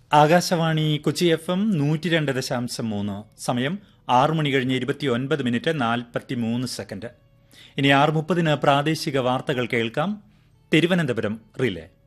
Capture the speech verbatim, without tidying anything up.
Akashvani Kochi F M നൂറ്റി രണ്ട് ദശാംശം മൂന്ന്. സമയം ആറു മണി കഴിഞ്ഞ് ഇരുപത്തി ഒൻപത് മിനിറ്റ് നാൽപ്പത്തി മൂന്ന് സെക്കൻഡ്. ഇനി ആറ് മുപ്പതിന് പ്രാദേശിക വാർത്തകൾ കേൾക്കാം. തിരുവനന്തപുരം റിലേ.